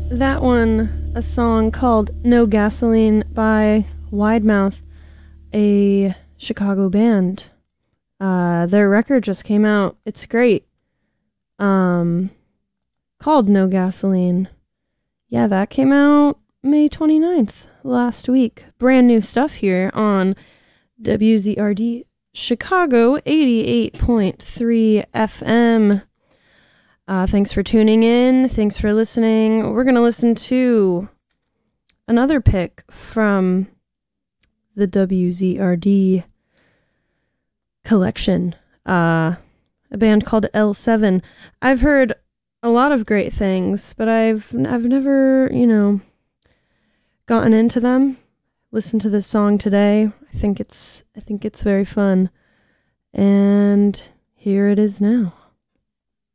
That one, a song called No Gasoline by Widemouth, a Chicago band. Their record just came out. It's great. Called No Gasoline. Yeah, that came out May 29th, last week. Brand new stuff here on WZRD Chicago 88.3 FM. Thanks for tuning in. Thanks for listening. We're going to listen to another pick from the WZRD collection. A band called L7. I've heard a lot of great things, but I've never, gotten into them. Listened to this song today. I think it's very fun. And here it is now.